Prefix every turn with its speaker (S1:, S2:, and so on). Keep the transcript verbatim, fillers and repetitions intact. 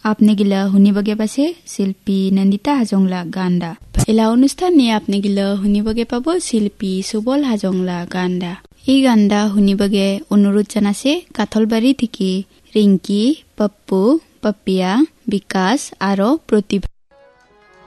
S1: আপনি গিলা শুনিবগে পাছে শিল্পী নন্দিতা হাজংলা গানডা। এলা অনুষ্ঠানে আপনি গিলা শুনিবগে পাব শিল্পী সুবল হাজংলা গানডা। এই গানডা শুনিবগে অনুৰোধ জানাছে কাঠলবাৰী থেকে ৰিংকি, পপ্পু, পপিয়া, বিকাশ আৰু প্ৰতিভা।